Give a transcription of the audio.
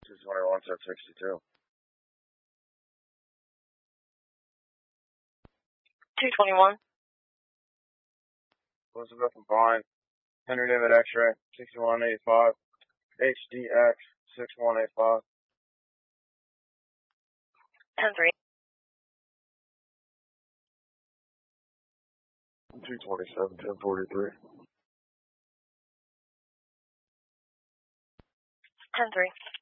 221, 1062. 221. Elizabeth and Vine, Henry David X-ray, 6185, HDX, 6185. 10-3. 227, 1043. 10-3.